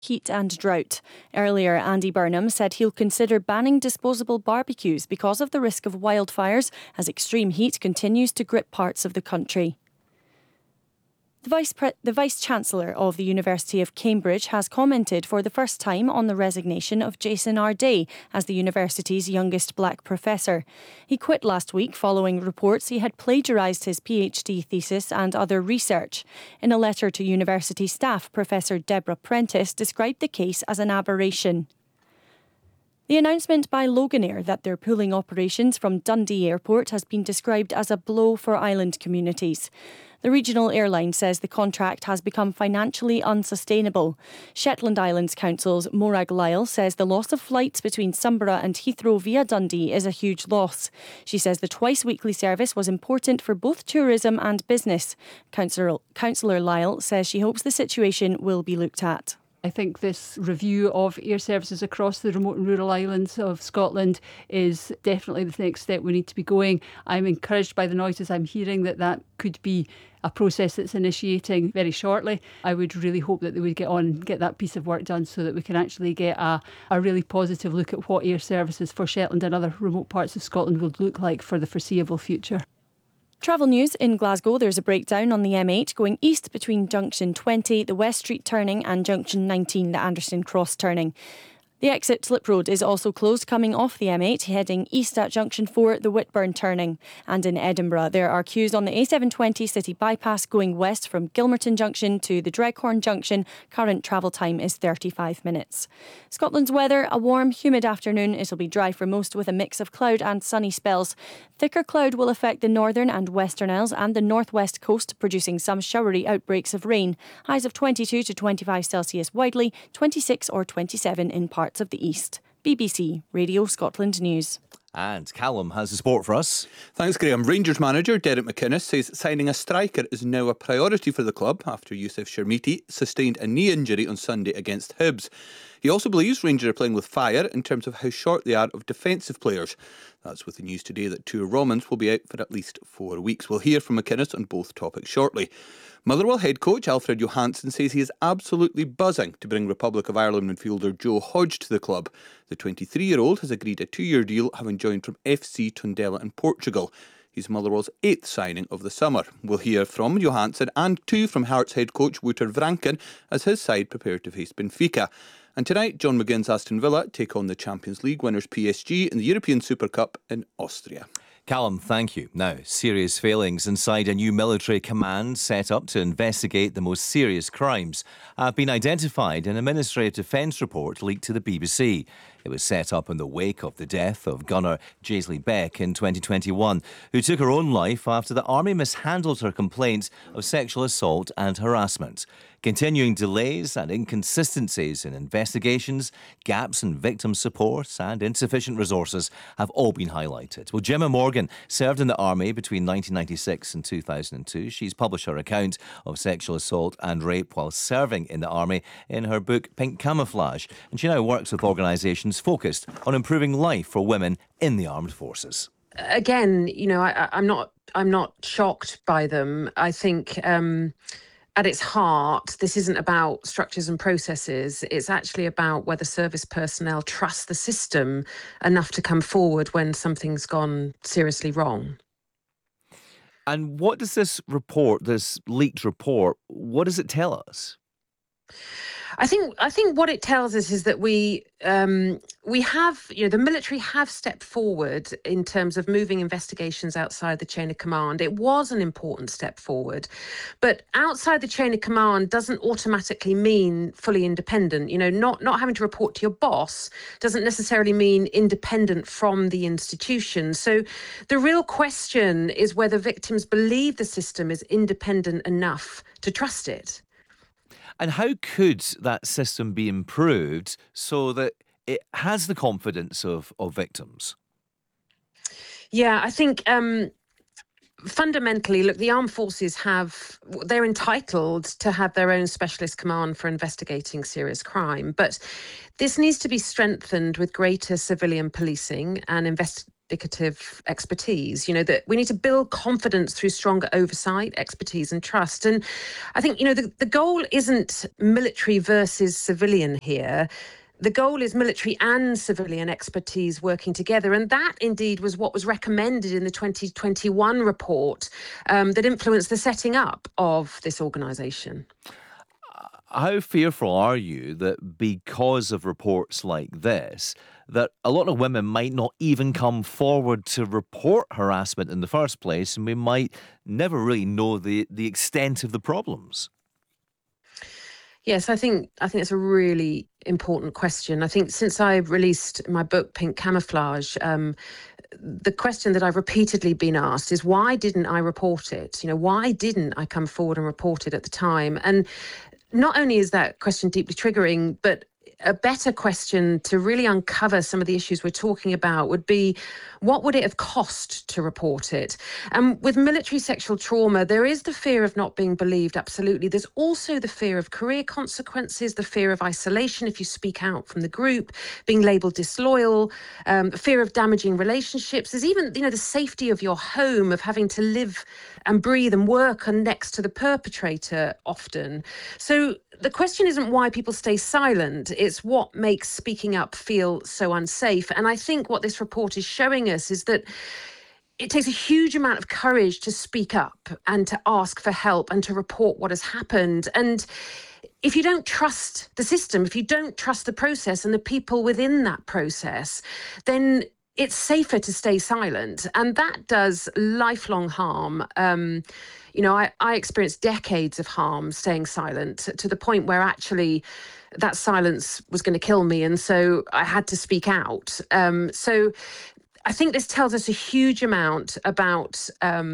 heat and drought. Earlier, Andy Burnham said he'll consider banning disposable barbecues because of the risk of wildfires as extreme heat continues to grip parts of the country. The Vice-Chancellor of the University of Cambridge has commented for the first time on the resignation of Jason R. Day as the university's youngest black professor. He quit last week following reports he had plagiarised his PhD thesis and other research. In a letter to university staff, Professor Deborah Prentice described the case as an aberration. The announcement by Loganair that they're pulling operations from Dundee Airport has been described as a blow for island communities. The regional airline says the contract has become financially unsustainable. Shetland Islands Council's Morag Lyle says the loss of flights between Sunborough and Heathrow via Dundee is a huge loss. She says the twice-weekly service was important for both tourism and business. Councillor Lyle says she hopes the situation will be looked at. I think this review of air services across the remote and rural islands of Scotland is definitely the next step we need to be going. I'm encouraged by the noises I'm hearing that could be a process that's initiating very shortly. I would really hope that they would get on and get that piece of work done so that we can actually get a really positive look at what air services for Shetland and other remote parts of Scotland would look like for the foreseeable future. Travel news in Glasgow. There's a breakdown on the M8 going east between Junction 20, the West Street turning, and Junction 19, the Anderson Cross turning. The exit slip road is also closed coming off the M8, heading east at Junction 4, the Whitburn turning. And in Edinburgh, there are queues on the A720 City Bypass going west from Gilmerton Junction to the Dreghorn Junction. Current travel time is 35 minutes. Scotland's weather, a warm, humid afternoon. It'll be dry for most with a mix of cloud and sunny spells. Thicker cloud will affect the northern and western Isles and the northwest coast, producing some showery outbreaks of rain. Highs of 22 to 25 Celsius widely, 26 or 27 in parts of the east. BBC Radio Scotland News. And Callum has the sport for us. Thanks, Graham. Rangers manager Derek McInnes says signing a striker is now a priority for the club after Youssef Chermiti sustained a knee injury on Sunday against Hibs. He also believes Rangers are playing with fire in terms of how short they are of defensive players. That's with the news today that Tuur Romans will be out for at least 4 weeks. We'll hear from McInnes on both topics shortly. Motherwell head coach Alfred Johansson says he is absolutely buzzing to bring Republic of Ireland midfielder Joe Hodge to the club. The 23-year-old has agreed a 2-year deal, having joined from FC Tondela in Portugal. He's Motherwell's 8th signing of the summer. We'll hear from Johansson and too from Hearts head coach Wouter Vranken as his side prepare to face Benfica. And tonight, John McGinn's Aston Villa take on the Champions League winners PSG in the European Super Cup in Austria. Callum, thank you. Now, serious failings inside a new military command set up to investigate the most serious crimes have been identified in a Ministry of Defence report leaked to the BBC. It was set up in the wake of the death of gunner Jaisley Beck in 2021, who took her own life after the army mishandled her complaints of sexual assault and harassment. Continuing delays and inconsistencies in investigations, gaps in victim support and insufficient resources have all been highlighted. Well, Gemma Morgan served in the army between 1996 and 2002. She's published her account of sexual assault and rape while serving in the army in her book Pink Camouflage, and she now works with organisations focused on improving life for women in the armed forces. Again, I'm not shocked by them. I think at its heart, this isn't about structures and processes. It's actually about whether service personnel trust the system enough to come forward when something's gone seriously wrong. And what does this report, this leaked report, what does it tell us? I think what it tells us is that we have, the military have stepped forward in terms of moving investigations outside the chain of command. It was an important step forward, but outside the chain of command doesn't automatically mean fully independent. Not having to report to your boss doesn't necessarily mean independent from the institution. So the real question is whether victims believe the system is independent enough to trust it. And how could that system be improved so that it has the confidence of victims? Yeah, I think fundamentally, look, the armed forces they're entitled to have their own specialist command for investigating serious crime. But this needs to be strengthened with greater civilian policing and indicative expertise, that we need to build confidence through stronger oversight, expertise and trust. And I think, the goal isn't military versus civilian here. The goal is military and civilian expertise working together. And that indeed was what was recommended in the 2021 report that influenced the setting up of this organisation. How fearful are you that because of reports like this, that a lot of women might not even come forward to report harassment in the first place, and we might never really know the extent of the problems? Yes, I think it's a really important question. I think since I released my book, Pink Camouflage, the question that I've repeatedly been asked is, why didn't I report it? Why didn't I come forward and report it at the time? And not only is that question deeply triggering, but a better question to really uncover some of the issues we're talking about would be, what would it have cost to report it? And with military sexual trauma, there is the fear of not being believed, absolutely. There's also the fear of career consequences, the fear of isolation if you speak out from the group, being labelled disloyal, fear of damaging relationships. There's even, the safety of your home, of having to live and breathe and work next to the perpetrator often. So the question isn't why people stay silent, it's what makes speaking up feel so unsafe. And I think what this report is showing us is that it takes a huge amount of courage to speak up and to ask for help and to report what has happened. And if you don't trust the system, if you don't trust the process and the people within that process, then it's safer to stay silent. And that does lifelong harm. I experienced decades of harm staying silent, to the point where actually that silence was going to kill me. And so I had to speak out. So I think this tells us a huge amount about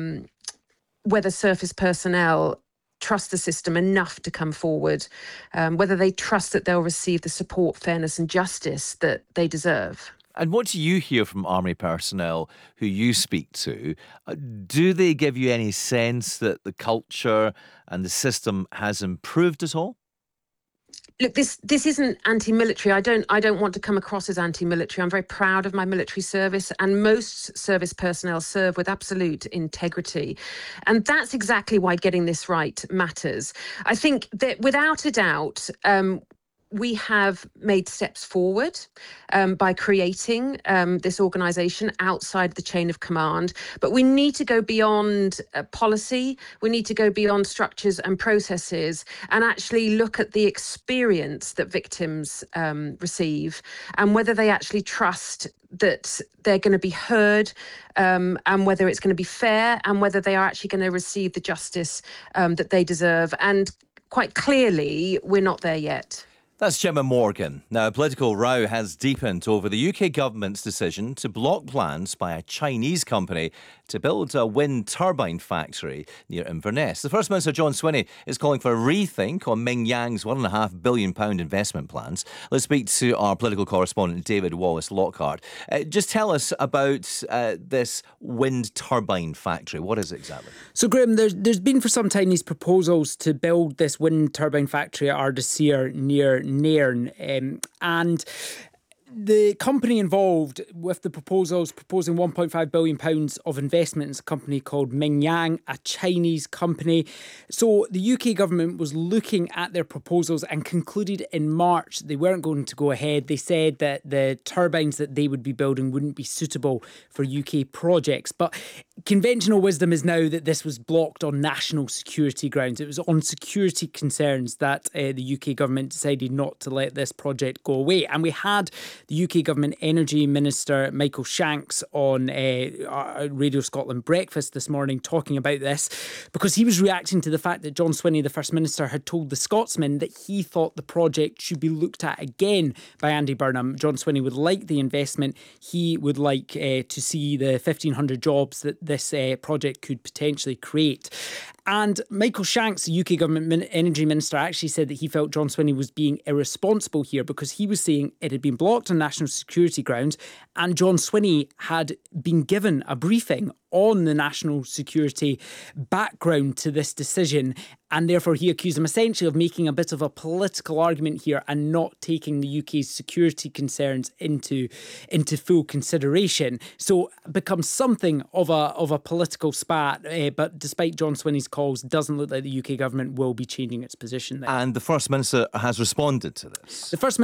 whether service personnel trust the system enough to come forward, whether they trust that they'll receive the support, fairness and justice that they deserve. And what do you hear from Army personnel who you speak to? Do they give you any sense that the culture and the system has improved at all? Look, this isn't anti-military. I don't want to come across as anti-military. I'm very proud of my military service, and most service personnel serve with absolute integrity. And that's exactly why getting this right matters. I think that without a doubt, we have made steps forward by creating this organisation outside the chain of command. But we need to go beyond policy. We need to go beyond structures and processes and actually look at the experience that victims receive, and whether they actually trust that they're going to be heard, and whether it's going to be fair, and whether they are actually going to receive the justice that they deserve. And quite clearly, we're not there yet. That's Gemma Morgan. Now, a political row has deepened over the UK government's decision to block plans by a Chinese company to build a wind turbine factory near Inverness. The First Minister, John Swinney, is calling for a rethink on Mingyang's £1.5 billion investment plans. Let's speak to our political correspondent, David Wallace-Lockhart. Just tell us about this wind turbine factory. What is it exactly? So, Graham, there's been for some time these proposals to build this wind turbine factory at Ardasir near Nairn, and the company involved with the proposals proposing £1.5 billion of investment is a company called Mingyang, a Chinese company. So the UK government was looking at their proposals and concluded in March they weren't going to go ahead. They said that the turbines that they would be building wouldn't be suitable for UK projects. But conventional wisdom is now that this was blocked on national security grounds. It was on security concerns that the UK government decided not to let this project go away. And we had the UK Government Energy Minister Michael Shanks on Radio Scotland Breakfast this morning talking about this, because he was reacting to the fact that John Swinney, the First Minister, had told the Scotsman that he thought the project should be looked at again by Andy Burnham. John Swinney would like the investment. He would like to see the 1,500 jobs that this project could potentially create. And Michael Shanks, the UK Government Energy Minister, actually said that he felt John Swinney was being irresponsible here because he was saying it had been blocked on national security grounds and John Swinney had been given a briefing on the national security background to this decision. And therefore, he accused him essentially of making a bit of a political argument here and not taking the UK's security concerns into full consideration. So it becomes something of a political spat. But despite John Swinney's calls, it doesn't look like the UK government will be changing its position there. And the First Minister has responded to this. The First